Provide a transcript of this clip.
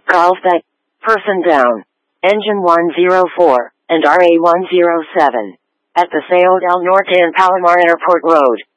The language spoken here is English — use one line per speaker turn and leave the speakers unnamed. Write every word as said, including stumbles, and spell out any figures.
Carlsbad, person down. Engine one zero four, and R A one zero seven. At Paseo del Norte and Palomar Airport Road.